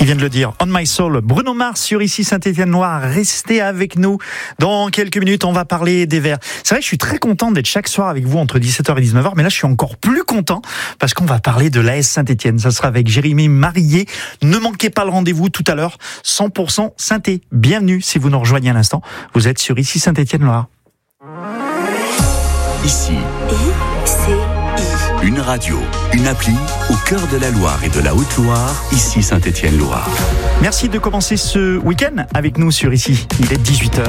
Il vient de le dire, On My Soul, Bruno Mars sur Ici Saint-Étienne-Loire. Restez avec nous. Dans quelques minutes, on va parler des Verts. C'est vrai que je suis très content d'être chaque soir avec vous entre 17h et 19h, mais là je suis encore plus content parce qu'on va parler de l'AS Saint-Étienne. Ça sera avec Jérémy Marillier. Ne manquez pas le rendez-vous tout à l'heure. 100% Saint-Étienne. Bienvenue si vous nous rejoignez à l'instant. Vous êtes sur Ici Saint-Étienne-Loire. Ici, une radio, une appli au cœur de la Loire et de la Haute-Loire, Ici Saint-Étienne-Loire. Merci de commencer ce week-end avec nous sur Ici. Il est 18h.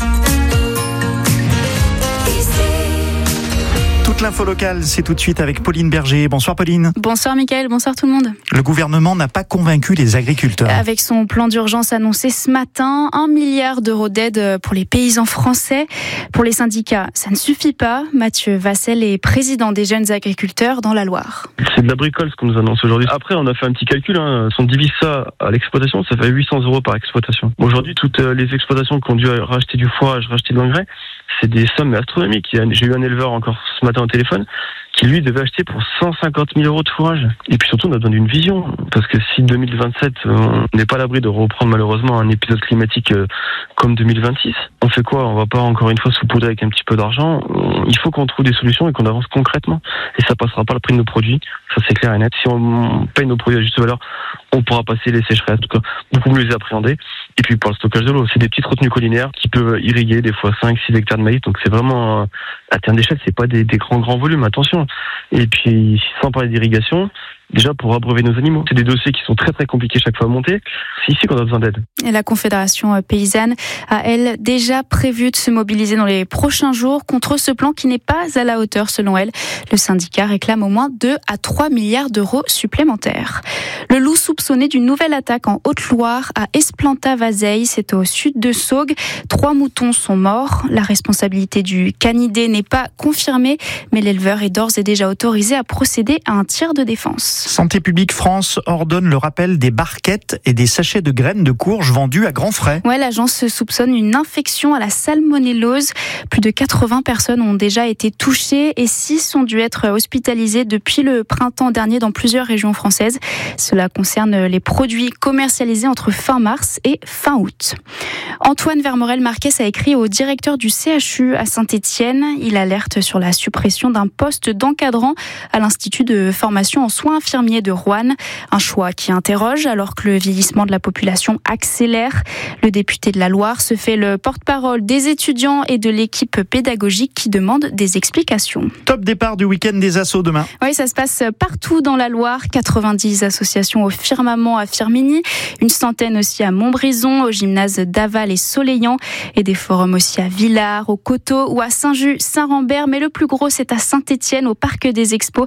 Toute l'info locale, c'est tout de suite avec Pauline Berger. Bonsoir Pauline. Bonsoir Mickaël, bonsoir tout le monde. Le gouvernement n'a pas convaincu les agriculteurs. Avec son plan d'urgence annoncé ce matin, 1 milliard d'euros d'aide pour les paysans français. Pour les syndicats, ça ne suffit pas. Mathieu Vassel est président des jeunes agriculteurs dans la Loire. C'est de la bricole ce qu'on nous annonce aujourd'hui. Après, on a fait un petit calcul. Si on divise ça à l'exploitation, ça fait 800 euros par exploitation. Aujourd'hui, toutes les exploitations qui ont dû racheter du fourrage, racheter de l'engrais, c'est des sommes astronomiques. J'ai eu un éleveur encore ce matin au téléphone qui lui devait acheter pour 150 000 euros de fourrage. Et puis surtout, on a besoin d'une vision. Parce que si 2027, on n'est pas à l'abri de reprendre malheureusement un épisode climatique comme 2026, on fait quoi? On va pas encore une fois saupoudrer avec un petit peu d'argent. Il faut qu'on trouve des solutions et qu'on avance concrètement. Et ça passera par le prix de nos produits. Ça, c'est clair et net. Si on paye nos produits à juste valeur, on pourra passer les sécheresses, en tout cas, beaucoup mieux les appréhender. Et puis, pour le stockage de l'eau, c'est des petites retenues collinaires qui peuvent irriguer des fois 5-6 hectares de maïs. Donc, c'est vraiment, à terme d'échelle, c'est pas des grands volumes, attention. Et puis, sans parler d'irrigation, déjà pour abreuver nos animaux. C'est des dossiers qui sont très très compliqués chaque fois à monter. C'est ici qu'on a besoin d'aide. Et la Confédération paysanne a, elle, déjà prévu de se mobiliser dans les prochains jours contre ce plan qui n'est pas à la hauteur selon elle. Le syndicat réclame au moins 2 à 3 milliards d'euros supplémentaires. Le loup soupçonné d'une nouvelle attaque en Haute-Loire à Esplanta-Vazeilles, c'est au sud de Saugues. 3 moutons sont morts. La responsabilité du canidé n'est pas confirmée, mais l'éleveur est d'ores et déjà autorisé à procéder à un tir de défense. Santé publique France ordonne le rappel des barquettes et des sachets de graines de courge vendus à grands frais. Ouais, l'agence soupçonne une infection à la salmonellose. Plus de 80 personnes ont déjà été touchées et 6 ont dû être hospitalisées depuis le printemps dernier dans plusieurs régions françaises. Cela concerne les produits commercialisés entre fin mars et fin août. Antoine Vermorel-Marquès a écrit au directeur du CHU à Saint-Étienne. Il alerte sur la suppression d'un poste d'encadrant à l'Institut de formation en soins infirmiers de Roanne. Un choix qui interroge alors que le vieillissement de la population accélère. Le député de la Loire se fait le porte-parole des étudiants et de l'équipe pédagogique qui demandent des explications. Top départ du week-end des assos demain. Oui, ça se passe partout dans la Loire. 90 associations au Firmament à Firminy, une centaine aussi à Montbrison, au gymnase d'Aval et Soleillan, et des forums aussi à Villars, au Coteau ou à Saint-Just-Saint-Rambert. Mais le plus gros, c'est à Saint-Étienne, au Parc des Expos.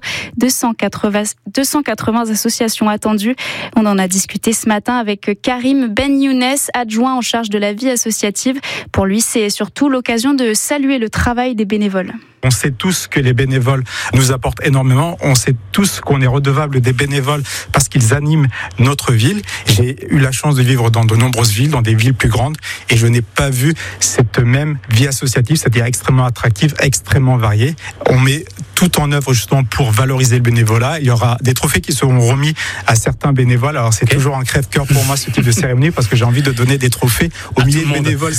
280 associations attendues. On en a discuté ce matin avec Karim Ben Younes, adjoint en charge de la vie associative. Pour lui, c'est surtout l'occasion de saluer le travail des bénévoles. On sait tous que les bénévoles nous apportent énormément. On sait tous qu'on est redevable des bénévoles parce qu'ils animent notre ville. J'ai eu la chance de vivre dans de nombreuses villes, dans des villes plus grandes, et je n'ai pas vu cette même vie associative, c'est-à-dire extrêmement attractive, extrêmement variée. On met tout en œuvre justement pour valoriser le bénévolat. Il y aura des trophées qui seront remis à certains bénévoles. Alors c'est toujours un crève-cœur pour moi ce type de cérémonie parce que j'ai envie de donner des trophées aux milliers de bénévoles